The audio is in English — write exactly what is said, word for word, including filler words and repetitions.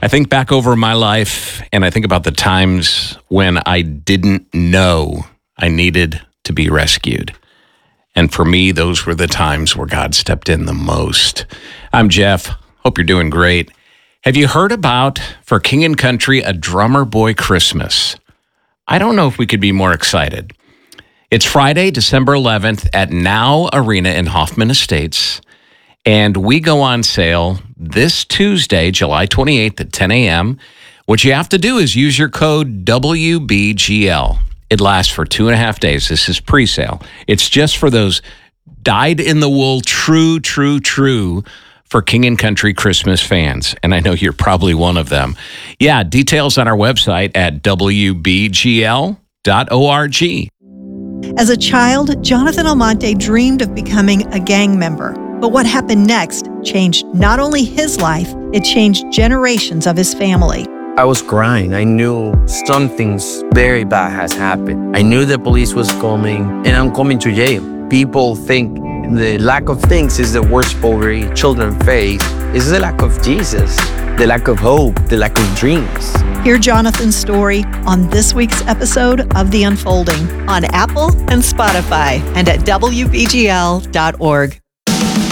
I think back over my life and I think about the times when I didn't know I needed to be rescued. And for me, those were the times where God stepped in the most. I'm Jeff. Hope you're doing great. Have you heard about, for King and Country, a Drummer Boy Christmas? I don't know if we could be more excited. It's Friday, December eleventh at Now Arena in Hoffman Estates. And we go on sale this Tuesday, July twenty-eighth at ten a.m. What you have to do is use your code W B G L. It lasts for two and a half days. This is pre-sale. It's just for those dyed-in-the-wool, true, true, true for King and Country Christmas fans. And I know you're probably one of them. Yeah, details on our website at W B G L dot org. As a child, Jonathan Almonte dreamed of becoming a gang member. But what happened next changed not only his life, it changed generations of his family. I was crying. I knew something's very bad has happened. I knew the police was coming and I'm coming to jail. People think the lack of things is the worst poverty children face. It's the lack of Jesus, the lack of hope, the lack of dreams. Hear Jonathan's story on this week's episode of The Unfolding on Apple and Spotify and at W B G L dot org.